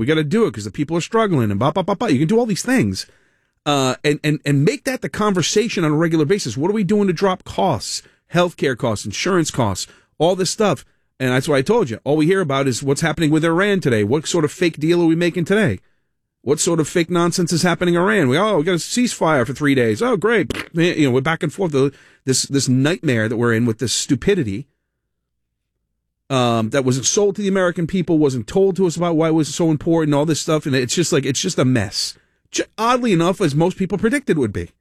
We got to do it because the people are struggling and blah, blah, blah, blah. You can do all these things. And make that the conversation on a regular basis. What are we doing to drop costs, healthcare costs, insurance costs, all this stuff? And that's what I told you. All we hear about is what's happening with Iran today. What sort of fake deal are we making today? What sort of fake nonsense is happening in Iran? We got a ceasefire for 3 days. Oh, great. You know, we're back and forth. This nightmare that we're in with this stupidity that wasn't sold to the American people, wasn't told to us about why it was so important, all this stuff. And it's just a mess. Oddly enough, as most people predicted it would be.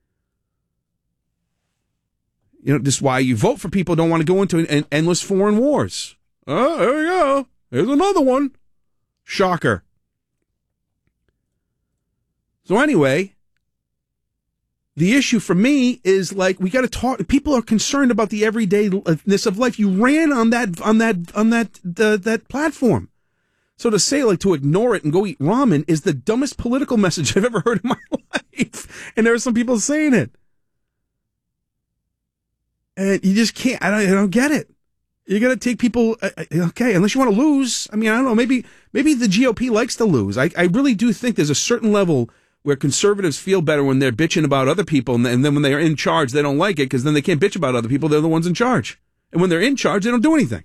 You know, this is why you vote for people who don't want to go into endless foreign wars. Oh, there we go. Here's another one. Shocker. So anyway, the issue for me is like we got to talk. People are concerned about the everydayness of life. You ran on that platform. So to say like to ignore it and go eat ramen is the dumbest political message I've ever heard in my life. And there are some people saying it, and you just can't. I don't get it. You got to take people, okay, unless you want to lose. I mean, I don't know. Maybe the GOP likes to lose. I really do think there's a certain level where conservatives feel better when they're bitching about other people, and then when they're in charge, they don't like it because then they can't bitch about other people. They're the ones in charge. And when they're in charge, they don't do anything.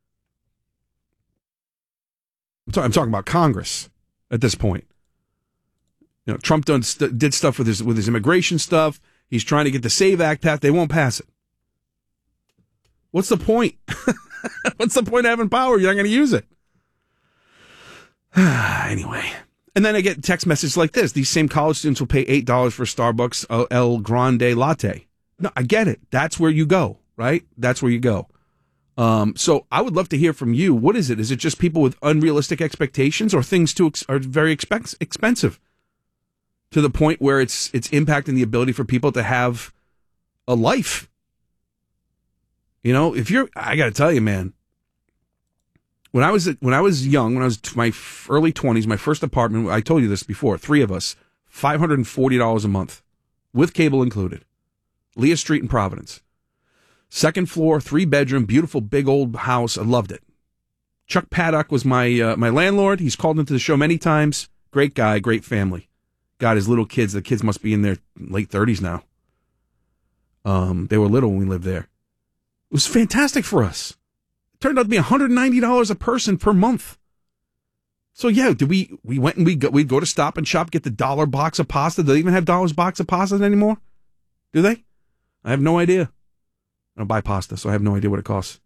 I'm talking about Congress at this point. You know, Trump did stuff with his immigration stuff. He's trying to get the SAVE Act passed. They won't pass it. What's the point? What's the point of having power? You're not going to use it. Anyway. And then I get text messages like this. These same college students will pay $8 for Starbucks El Grande latte. No, I get it. That's where you go, right? That's where you go. So I would love to hear from you. What is it? Is it just people with unrealistic expectations, or things are very expensive to the point where it's impacting the ability for people to have a life? You know, I got to tell you, man, when I was young, when I was my early 20s, my first apartment, I told you this before, 3 of us, $540 a month with cable included. Leah Street in Providence. Second floor, 3-bedroom, beautiful big old house. I loved it. Chuck Paddock was my landlord. He's called into the show many times. Great guy, great family. Got his little kids. The kids must be in their late 30s now. They were little when we lived there. It was fantastic for us. It turned out to be $190 a person per month. So yeah, we went and we'd go to Stop and Shop, get the $1 box of pasta. Do they even have $1 box of pasta anymore? Do they? I have no idea. I don't buy pasta, so I have no idea what it costs.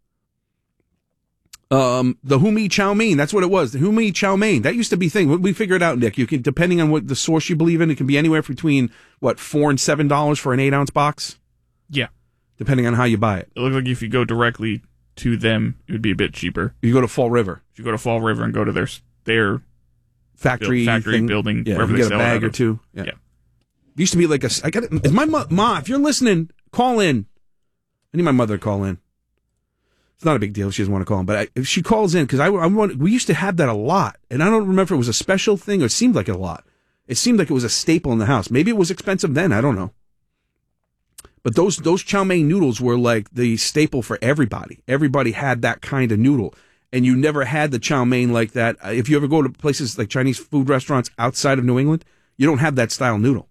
The Humi Chow Mein, that's what it was. The Humi Chow Mein, that used to be a thing. We figured it out, Nick. You can, depending on what the source you believe in, it can be anywhere between $4 and $7 for an 8-ounce box. Yeah, depending on how you buy it. It looks like if you go directly to them, it would be a bit cheaper. You go to Fall River. If you go to Fall River and go to their factory building, yeah, wherever you they get sell a bag it or two. Yeah. Yeah. It used to be like I got it. Is my ma, if you're listening, call in. I need my mother to call in. It's not a big deal. She doesn't want to call in, but if she calls in, because we used to have that a lot, and I don't remember if it was a special thing or it seemed like it a lot. It seemed like it was a staple in the house. Maybe it was expensive then. I don't know. But those chow mein noodles were like the staple for everybody. Everybody had that kind of noodle, and you never had the chow mein like that. If you ever go to places like Chinese food restaurants outside of New England, you don't have that style noodle.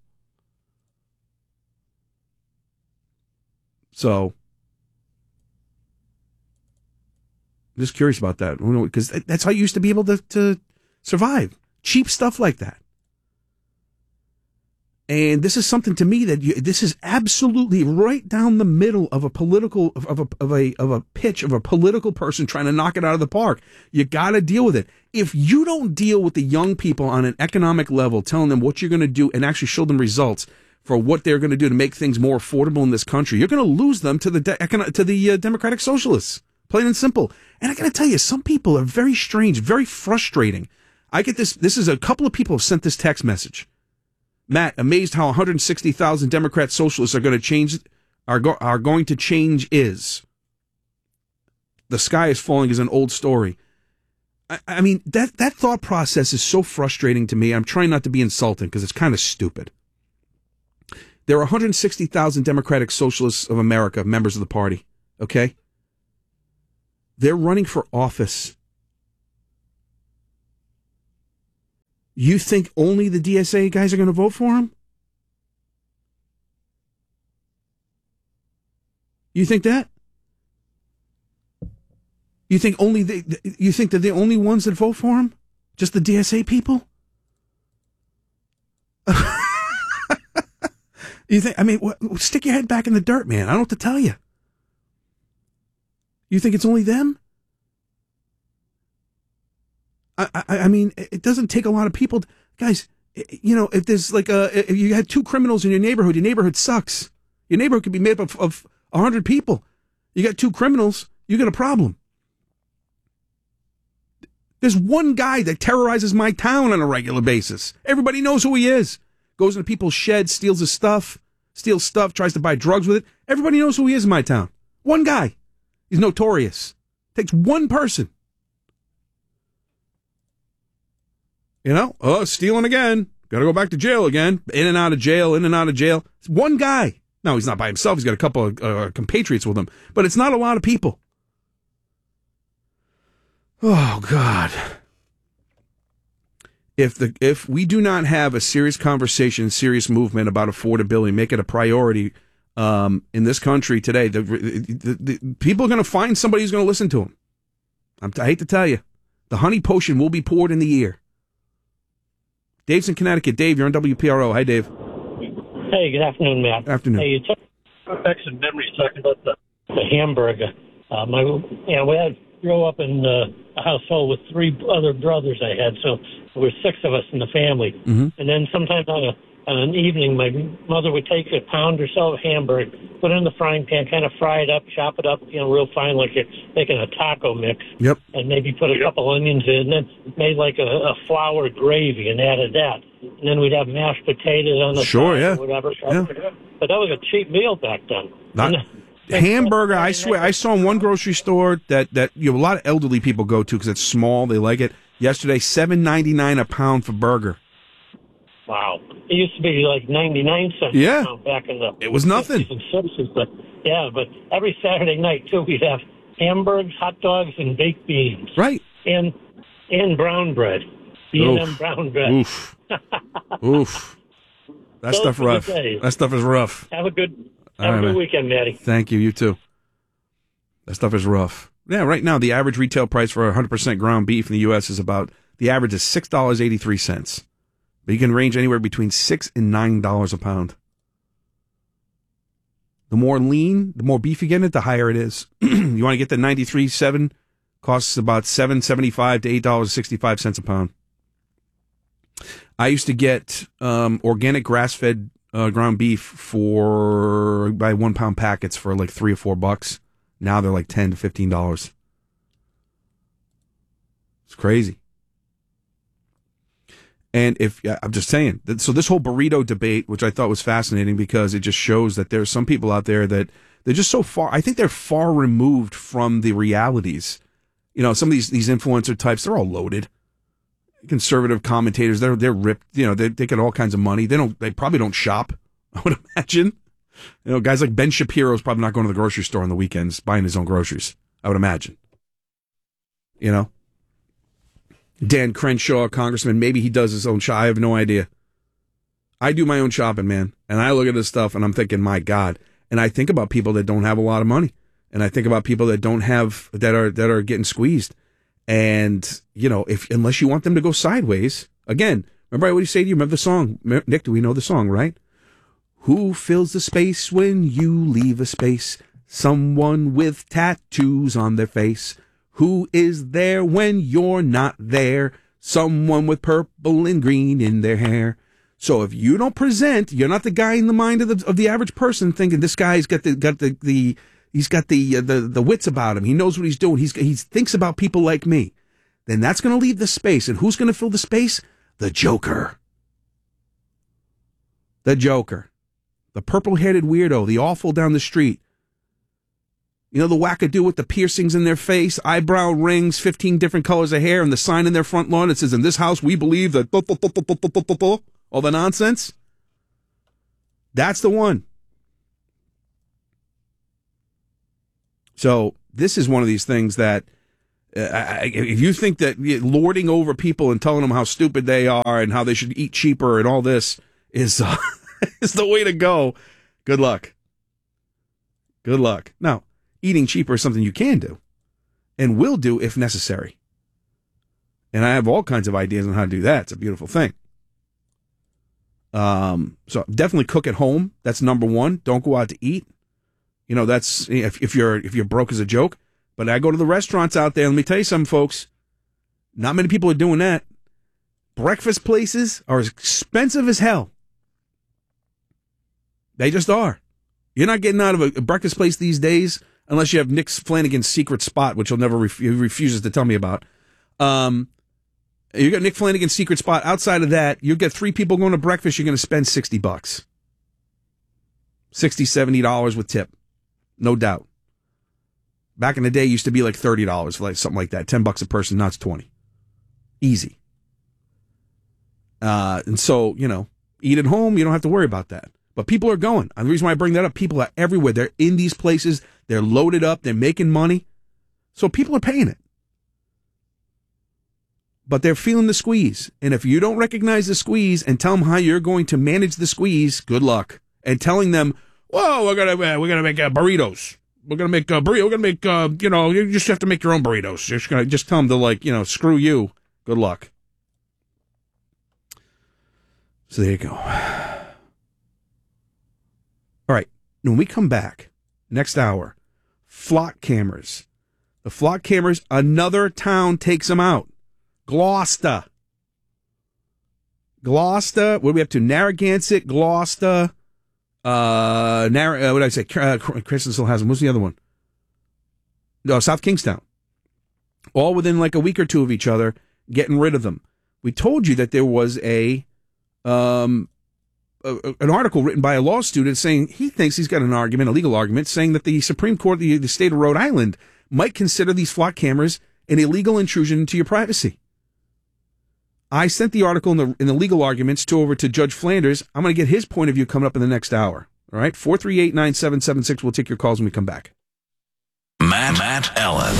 So I'm just curious about that, because that's how you used to be able to survive. Cheap stuff like that. And this is something to me that this is absolutely right down the middle of a political of a pitch of a political person trying to knock it out of the park. You got to deal with it. If you don't deal with the young people on an economic level, telling them what you're going to do and actually show them results for what they're going to do to make things more affordable in this country, you're going to lose them to the Democratic Socialists. Plain and simple. And I got to tell you, some people are very strange, very frustrating. I get this. This is a couple of people have sent this text message. Matt, amazed how 160,000 Democrat socialists are going to change. Are going to change is. The sky is falling is an old story. I mean, that thought process is so frustrating to me. I'm trying not to be insulting because it's kind of stupid. There are 160,000 Democratic Socialists of America, members of the party. Okay. They're running for office You think only the DSA guys are going to vote for him? You think that? You think you think they're the only ones that vote for him? Just the DSA people? You think? I mean, stick your head back in the dirt, man. I don't know what to tell you. You think it's only them? I mean, it doesn't take a lot of people, guys. You know, if there's like if you had 2 criminals in your neighborhood sucks. Your neighborhood could be made up of 100 people. You got 2 criminals, you got a problem. There's one guy that terrorizes my town on a regular basis. Everybody knows who he is. Goes into people's sheds, steals stuff, tries to buy drugs with it. Everybody knows who he is in my town. One guy. He's notorious. Takes one person. You know, stealing again. Got to go back to jail again. In and out of jail. It's one guy. No, he's not by himself. He's got a couple of compatriots with him. But it's not a lot of people. Oh, God. If we do not have a serious conversation, serious movement about affordability, make it a priority in this country today, the people are going to find somebody who's going to listen to them. I hate to tell you. The honey potion will be poured in the ear. Dave's in Connecticut. Dave, you're on WPRO. Hi, Dave. Hey, good afternoon, Matt. Afternoon. Hey, you took back some memories talking about the hamburger. We grew up in a household with 3 other brothers I had, so there were 6 of us in the family. Mm-hmm. And then sometimes on an evening, my mother would take a pound or so of hamburger, put it in the frying pan, kind of fry it up, chop it up, real fine, like you're making a taco mix. Yep. And maybe put a couple onions in, and then made like a flour gravy and added that. And then we'd have mashed potatoes on the side or whatever. Yeah. But that was a cheap meal back then. Hamburger, I swear, I saw in one grocery store that a lot of elderly people go to because it's small, they like it. Yesterday, $7.99 a pound for burger. Wow. It used to be like 99 cents a pound back in the it was nothing. 50s and 60s, but every Saturday night, too, we'd have hamburgers, hot dogs, and baked beans. Right. And brown bread. B&M brown bread. Oof. Oof. That stuff rough. That stuff is rough. Have a good weekend, Matty. Thank you. You too. That stuff is rough. Yeah, right now, the average retail price for 100% ground beef in the U.S. the average is $6.83. But you can range anywhere between $6 and $9 a pound. The more lean, the more beef you get in it, the higher it is. You want to get the 93.7, costs about $7.75 to $8.65 a pound. I used to get organic grass-fed ground beef by 1 pound packets for like $3 or $4. Now they're like $10 to $15. It's crazy. And I'm just saying, so this whole burrito debate, which I thought was fascinating because it just shows that there's some people out there that they're just so far, I think they're far removed from the realities. Some of these influencer types, they're all loaded. Conservative commentators, they're ripped, they get all kinds of money. They probably don't shop, I would imagine. Guys like Ben Shapiro's probably not going to the grocery store on the weekends, buying his own groceries, I would imagine. Dan Crenshaw, congressman, maybe he does his own shop. I have no idea. I do my own shopping, man. And I look at this stuff and I'm thinking, my God. And I think about people that don't have a lot of money. And I think about people that don't have, that are getting squeezed. And, unless you want them to go sideways, again, remember I always say to you, remember the song? Nick, do we know the song, right? Who fills the space when you leave a space? Someone with tattoos on their face. Who is there when you're not there? Someone with purple and green in their hair. So if you don't present, you're not the guy in the mind of the average person thinking this guy's got the wits about him. He knows what he's doing. He thinks about people like me. Then that's going to leave the space. And who's going to fill the space? The Joker. The Joker. The purple-headed weirdo, the awful down the street. The wackadoo with the piercings in their face, eyebrow rings, 15 different colors of hair, and the sign in their front lawn that says, in this house we believe that all the nonsense. That's the one. So this is one of these things that If you think that lording over people and telling them how stupid they are and how they should eat cheaper and all this is is the way to go, good luck. Good luck. Now, eating cheaper is something you can do and will do if necessary. And I have all kinds of ideas on how to do that. It's a beautiful thing. So definitely cook at home. That's number one. Don't go out to eat. You know, that's if you're broke as a joke. But I go to the restaurants out there. Let me tell you something, folks. Not many people are doing that. Breakfast places are as expensive as hell. They just are. You're not getting out of a breakfast place these days unless you have Nick Flanagan's secret spot, which he refuses to tell me about. You got Nick Flanagan's secret spot. Outside of that, you get 3 people going to breakfast, you're going to spend $60. $60, $70 with tip. No doubt. Back in the day, it used to be like $30 for like something like that. $10 a person, now it's $20. Easy. And so, you know, eat at home, you don't have to worry about that. But people are going. And the reason why I bring that up, people are everywhere. They're in these places. They're loaded up. They're making money. So people are paying it. But they're feeling the squeeze. And if you don't recognize the squeeze and tell them how you're going to manage the squeeze, good luck. And telling them, whoa, we're gonna make burritos. We're gonna make burrito. We're gonna make you just have to make your own burritos. Just tell them to screw you. Good luck. So there you go. All right. When we come back next hour, flock cameras. The flock cameras. Another town takes them out. Gloucester. What are we up to? Narragansett, Gloucester. What did I say? Cranston still has them. What's the other one? No, South Kingstown. All within like a week or two of each other, getting rid of them. We told you that there was an article written by a law student saying he thinks he's got a legal argument, saying that the Supreme Court of the state of Rhode Island might consider these flock cameras an illegal intrusion into your privacy. I sent the article in the legal arguments over to Judge Flanders. I'm going to get his point of view coming up in the next hour. All right? 438-9776. We'll take your calls when we come back. Matt Allen.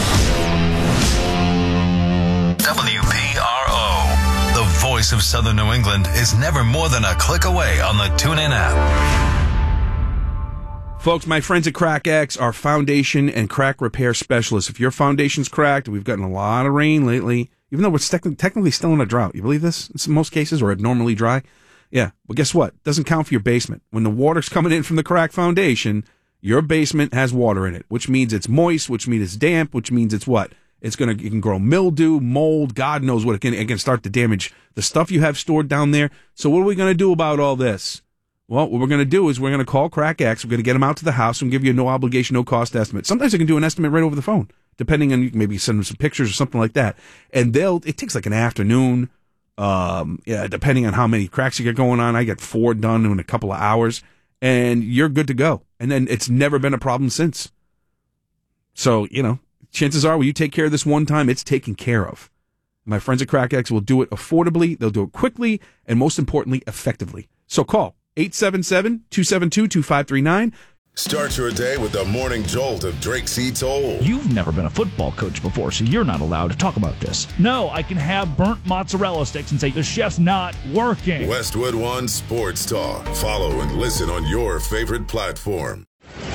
WPRO. The voice of Southern New England is never more than a click away on the TuneIn app. Folks, my friends at CrackX are foundation and crack repair specialists. If your foundation's cracked, we've gotten a lot of rain lately. Even though we're technically still in a drought. You believe this? In most cases, or abnormally dry. Yeah. Well, guess what? Doesn't count for your basement. When the water's coming in from the crack foundation, your basement has water in it, which means it's moist, which means it's damp, which means it's what? It can grow mildew, mold, God knows what. It can start to damage the stuff you have stored down there. So what are we going to do about all this? Well, what we're going to do is we're going to call CrackX. We're going to get them out to the house and give you a no obligation, no cost estimate. Sometimes I can do an estimate right over the phone. Depending on, you can maybe send them some pictures or something like that. And it takes like an afternoon, depending on how many cracks you get going on. I get 4 done in a couple of hours, and you're good to go. And then it's never been a problem since. So, chances are when you take care of this one time, it's taken care of. My friends at CrackX will do it affordably, they'll do it quickly, and most importantly, effectively. So call 877-272-2539. Start your day with the morning jolt of Drake C. Toll. You've never been a football coach before, so you're not allowed to talk about this. No, I can have burnt mozzarella sticks and say, the chef's not working. Westwood One Sports Talk. Follow and listen on your favorite platform.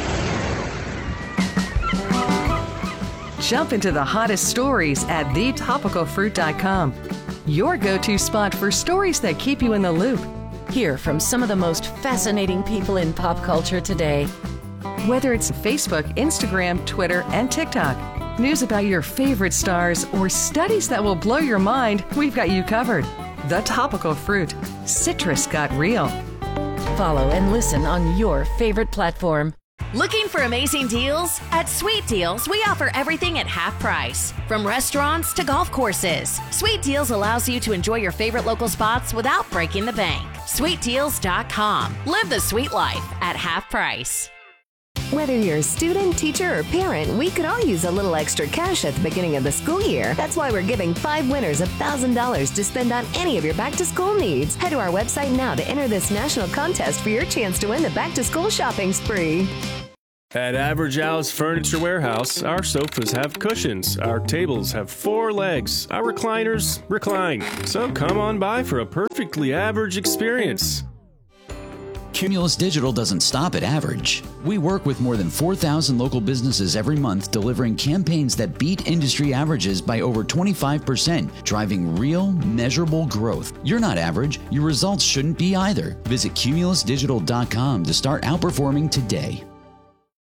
Jump into the hottest stories at thetopicalfruit.com. Your go-to spot for stories that keep you in the loop. Hear from some of the most fascinating people in pop culture today. Whether it's Facebook, Instagram, Twitter, and TikTok, news about your favorite stars, or studies that will blow your mind, we've got you covered. The Topical Fruit. Citrus got real. Follow and listen on your favorite platform. Looking for amazing deals? At Sweet Deals, we offer everything at half price. From restaurants to golf courses, Sweet Deals allows you to enjoy your favorite local spots without breaking the bank. SweetDeals.com. Live the sweet life at half price. Whether you're a student, teacher, or parent, we could all use a little extra cash at the beginning of the school year. That's why we're giving 5 winners $1,000 to spend on any of your back-to-school needs. Head to our website now to enter this national contest for your chance to win the back-to-school shopping spree. At Average Al's Furniture Warehouse, our sofas have cushions, our tables have 4 legs, our recliners recline. So come on by for a perfectly average experience. Cumulus Digital doesn't stop at average. We work with more than 4,000 local businesses every month, delivering campaigns that beat industry averages by over 25%, driving real, measurable growth. You're not average. Your results shouldn't be either. Visit cumulusdigital.com to start outperforming today.